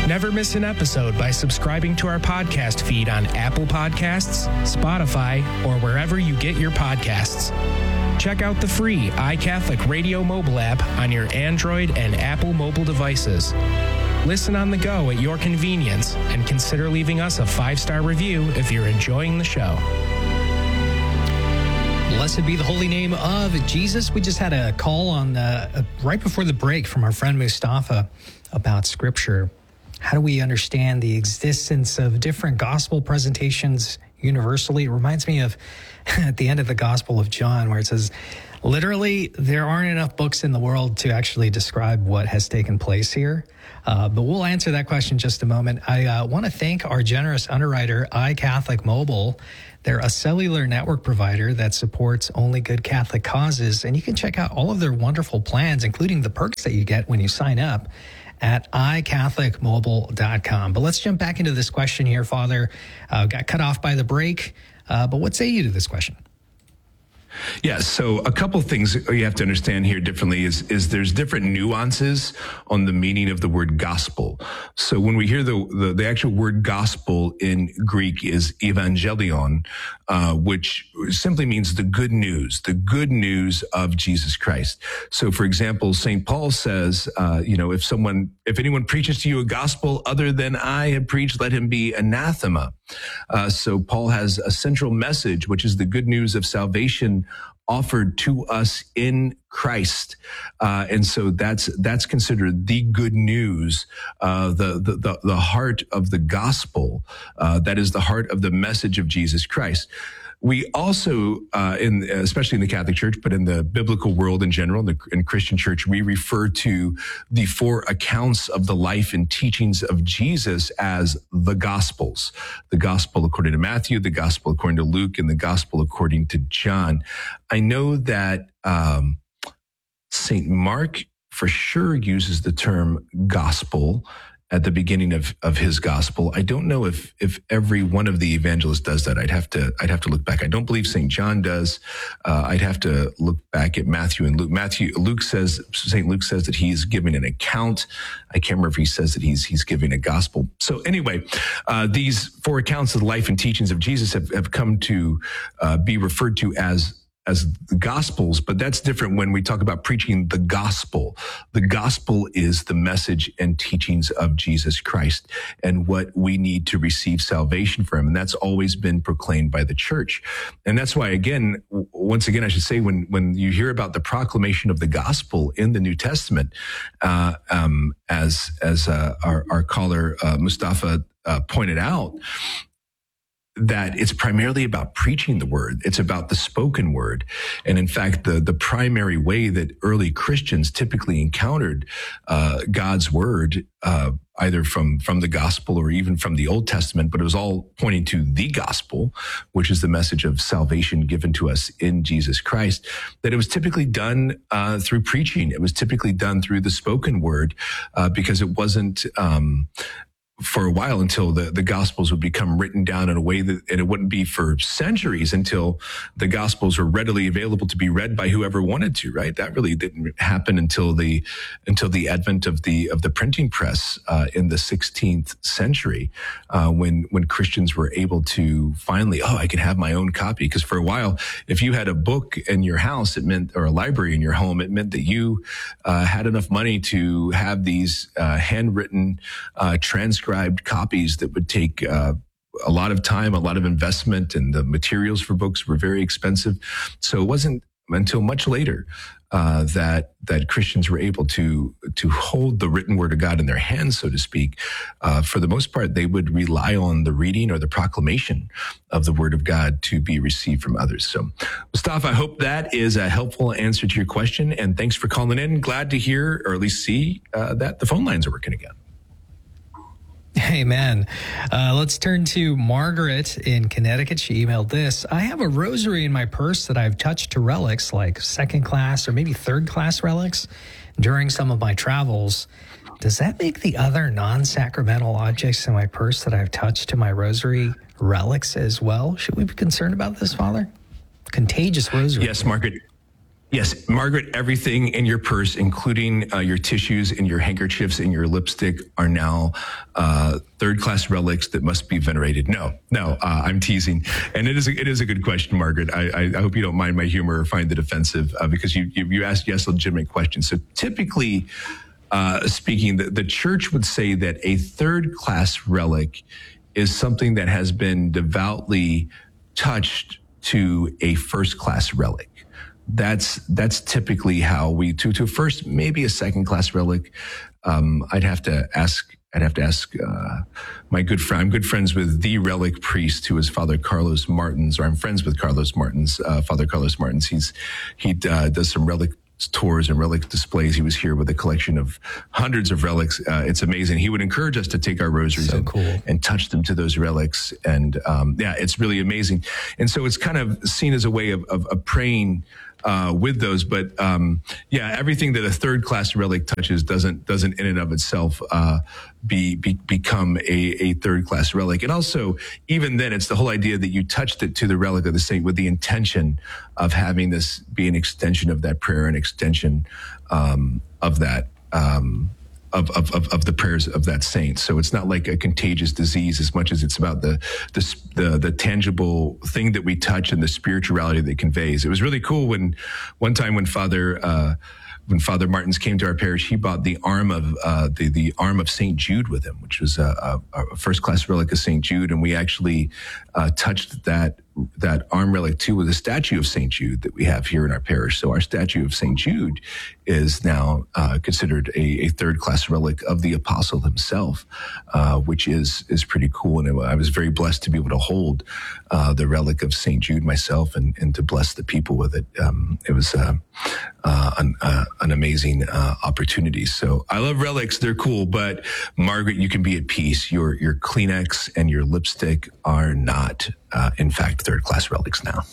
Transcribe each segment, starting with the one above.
Never miss an episode by subscribing to our podcast feed on Apple Podcasts, Spotify, or wherever you get your podcasts. Check out the free iCatholic Radio mobile app on your Android and Apple mobile devices. Listen on the go at your convenience and consider leaving us a 5-star review if you're enjoying the show. Blessed be the holy name of Jesus. We just had a call on right before the break from our friend Mustafa about Scripture. How do we understand the existence of different gospel presentations universally? It reminds me of at the end of the Gospel of John, where it says, literally, there aren't enough books in the world to actually describe what has taken place here. But we'll answer that question in just a moment. I want to thank our generous underwriter, iCatholic Mobile. They're a cellular network provider that supports only good Catholic causes. And you can check out all of their wonderful plans, including the perks that you get when you sign up at iCatholicMobile.com. But let's jump back into this question here, Father. Got cut off by the break. But what say you to this question? Yeah, so a couple things you have to understand here differently is there's different nuances on the meaning of the word gospel. So when we hear the actual word gospel in Greek is evangelion, which simply means the good news of Jesus Christ. So for example, St. Paul says, if anyone preaches to you a gospel other than I have preached, let him be anathema. So Paul has a central message, which is the good news of salvation offered to us in Christ. And so that's considered the good news, the heart of the gospel. That is the heart of the message of Jesus Christ. We also, especially in the Catholic Church, but in the biblical world in general, in Christian church, we refer to the 4 accounts of the life and teachings of Jesus as the Gospels. The Gospel according to Matthew, the Gospel according to Luke, and the Gospel according to John. I know that St. Mark for sure uses the term gospel at the beginning of his gospel. I don't know if every one of the evangelists does that. I'd have to look back. I don't believe St. John does. I'd have to look back at Matthew and Luke. St. Luke says that he's giving an account. I can't remember if he says that he's giving a gospel. So anyway, these 4 accounts of the life and teachings of Jesus have come to be referred to as the Gospels, but that's different when we talk about preaching the gospel. The gospel is the message and teachings of Jesus Christ and what we need to receive salvation from. And that's always been proclaimed by the church. And that's why, once again, I should say, when you hear about the proclamation of the gospel in the New Testament, as our caller, Mustafa, pointed out, that it's primarily about preaching the word. It's about the spoken word. And in fact, the primary way that early Christians typically encountered God's word, either from the gospel or even from the Old Testament, but it was all pointing to the gospel, which is the message of salvation given to us in Jesus Christ, that it was typically done through preaching. It was typically done through the spoken word, because it wasn't for a while until the Gospels would become written down in a way that, and it wouldn't be for centuries until the Gospels were readily available to be read by whoever wanted to, right? That really didn't happen until the advent of the printing press in the 16th century, when Christians were able to finally, I can have my own copy. Because for a while, if you had a book in your house, or a library in your home, it meant that you had enough money to have these handwritten transcribed copies that would take a lot of time, a lot of investment, and the materials for books were very expensive. So it wasn't until much later that Christians were able to hold the written word of God in their hands, so to speak. For the most part, they would rely on the reading or the proclamation of the word of God to be received from others. So, Mustafa, I hope that is a helpful answer to your question, and thanks for calling in. Glad to hear, or at least see, that the phone lines are working again. Amen. Let's turn to Margaret in Connecticut. She emailed this. I have a rosary in my purse that I've touched to relics like 2nd class or maybe 3rd class relics during some of my travels. Does that make the other non-sacramental objects in my purse that I've touched to my rosary relics as well? Should we be concerned about this, Father? Contagious rosary. Yes, Margaret. Yes, Margaret, everything in your purse, including your tissues and your handkerchiefs and your lipstick, are now third-class relics that must be venerated. No, I'm teasing. And it is a good question, Margaret. I hope you don't mind my humor or find it offensive because you asked legitimate questions. So typically speaking, the church would say that a third-class relic is something that has been devoutly touched to a first-class relic. That's typically how we to first, maybe a second class relic. I'd have to ask my good friend. I'm good friends with the relic priest, who is Father Carlos Martins, or I'm friends with Carlos Martins. Father Carlos Martins. He does some relic tours and relic displays. He was here with a collection of hundreds of relics. It's amazing. He would encourage us to take our rosaries and touch them to those relics. And it's really amazing. And so it's kind of seen as a way of praying with those, but everything that a third class relic touches doesn't in and of itself become a third class relic. And also, even then, it's the whole idea that you touched it to the relic of the saint with the intention of having this be an extension of that prayer, an extension of that. Of the prayers of that saint. So it's not like a contagious disease as much as it's about the tangible thing that we touch and the spirituality that it conveys. It was really cool when Father Martins came to our parish, he bought the arm of the arm of St. Jude with him, which was a first class relic of St. Jude, and we actually touched that arm relic too with a statue of St. Jude that we have here in our parish. So our statue of St. Jude is now considered a third class relic of the apostle himself, which is pretty cool. And I was very blessed to be able to hold the relic of St. Jude myself and to bless the people with it. It was an amazing opportunity. So I love relics. They're cool. But Margaret, you can be at peace. Your Kleenex and your lipstick are not, in fact, third-class relics now.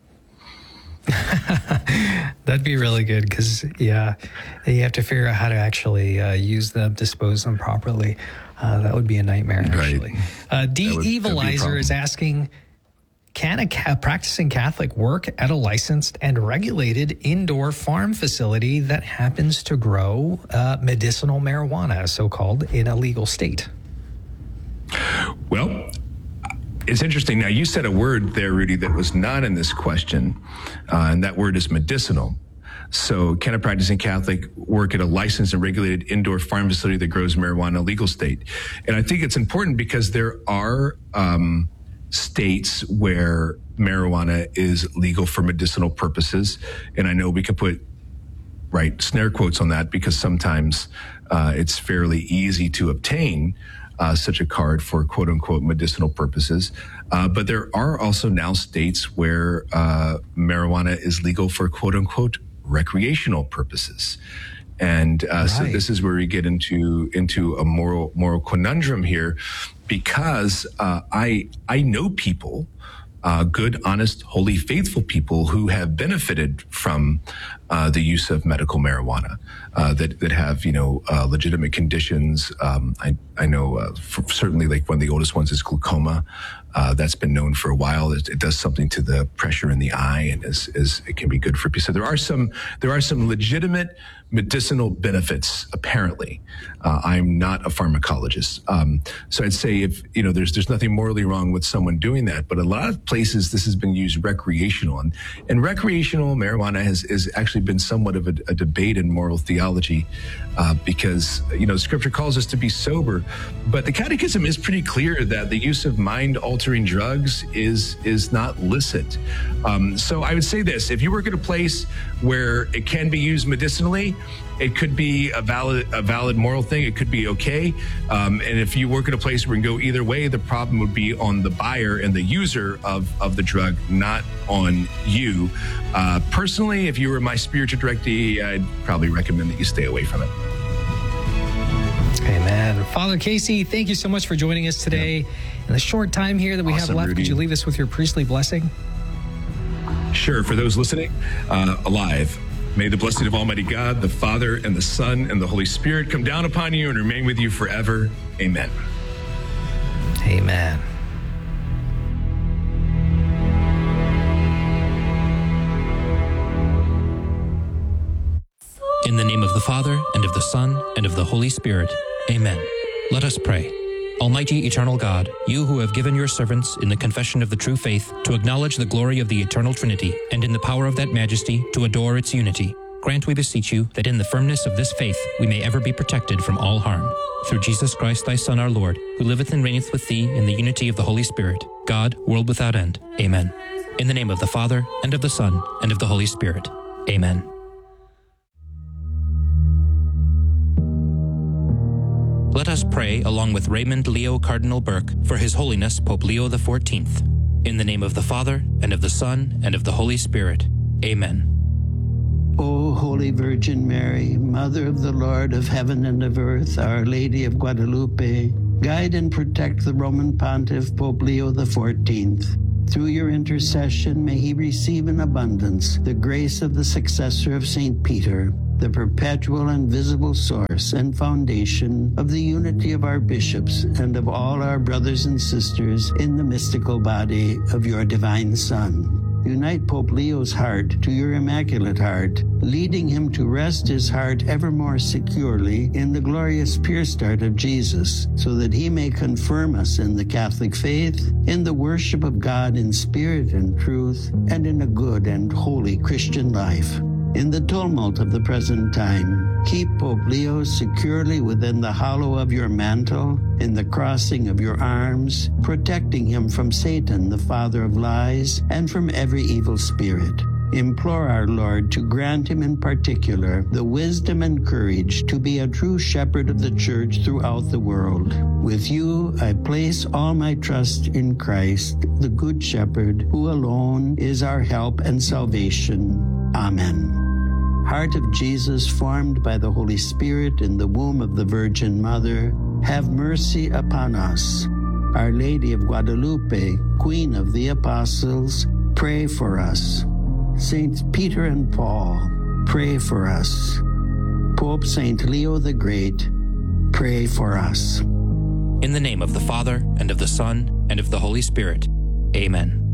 That'd be really good because, you have to figure out how to actually use them, dispose them properly. That would be a nightmare, actually. Right. Evilizer is asking, can a practicing Catholic work at a licensed and regulated indoor farm facility that happens to grow medicinal marijuana, so-called, in a legal state? Well, it's interesting. Now, you said a word there, Rudy, that was not in this question, and that word is medicinal. So can a practicing Catholic work at a licensed and regulated indoor farm facility that grows marijuana in a legal state? And I think it's important because there are states where marijuana is legal for medicinal purposes. And I know we can put snare quotes on that because sometimes it's fairly easy to obtain such a card for quote unquote medicinal purposes. But there are also now states where marijuana is legal for quote unquote recreational purposes. And so this is where we get into a moral conundrum here, because I know people, good, honest, holy, faithful people who have benefited from the use of medical marijuana that have legitimate conditions. I know certainly like one of the oldest ones is glaucoma. That's been known for a while. It does something to the pressure in the eye, and it can be good for people. So there are some legitimate medicinal benefits. Apparently, I'm not a pharmacologist, so I'd say if there's nothing morally wrong with someone doing that. But a lot of places this has been used recreational, and recreational marijuana has actually been somewhat of a debate in moral theology, because Scripture calls us to be sober, but the Catechism is pretty clear that the use of mind-altering drugs is not licit. So I would say this: if you work at a place where it can be used medicinally, it could be a valid moral thing. It could be okay. And if you work at a place where it can go either way, the problem would be on the buyer and the user of the drug, not on you. Personally, if you were my spiritual directee, I'd probably recommend that you stay away from it. Amen. Father Casey, thank you so much for joining us today. In the short time here that we have left, Rudy. Could you leave us with your priestly blessing? Sure. For those listening, alive, may the blessing of Almighty God, the Father and the Son and the Holy Spirit come down upon you and remain with you forever. Amen. Amen. the Father, and of the Son, and of the Holy Spirit. Amen. Let us pray. Almighty eternal God, you who have given your servants in the confession of the true faith to acknowledge the glory of the eternal Trinity, and in the power of that majesty to adore its unity, grant, we beseech you, that in the firmness of this faith we may ever be protected from all harm. Through Jesus Christ, thy Son, our Lord, who liveth and reigneth with thee in the unity of the Holy Spirit, God, world without end. Amen. In the name of the Father, and of the Son, and of the Holy Spirit. Amen. Let us pray along with Raymond Leo Cardinal Burke for His Holiness Pope Leo XIV. In the name of the Father, and of the Son, and of the Holy Spirit. Amen. O Holy Virgin Mary, Mother of the Lord of heaven and of earth, Our Lady of Guadalupe, guide and protect the Roman Pontiff Pope Leo XIV. Through your intercession, may he receive in abundance the grace of the successor of St. Peter, the perpetual and visible source and foundation of the unity of our bishops and of all our brothers and sisters in the mystical body of your divine Son. Unite Pope Leo's heart to your Immaculate Heart, leading him to rest his heart ever more securely in the glorious pure start of Jesus, so that he may confirm us in the Catholic faith, in the worship of God in spirit and truth, and in a good and holy Christian life. In the tumult of the present time, keep Pope Leo securely within the hollow of your mantle, in the crossing of your arms, protecting him from Satan, the father of lies, and from every evil spirit. Implore our Lord to grant him in particular the wisdom and courage to be a true shepherd of the Church throughout the world. With you, I place all my trust in Christ, the Good Shepherd, who alone is our help and salvation. Amen. Heart of Jesus, formed by the Holy Spirit in the womb of the Virgin Mother, have mercy upon us. Our Lady of Guadalupe, Queen of the Apostles, pray for us. Saints Peter and Paul, pray for us. Pope Saint Leo the Great, pray for us. In the name of the Father, and of the Son, and of the Holy Spirit. Amen.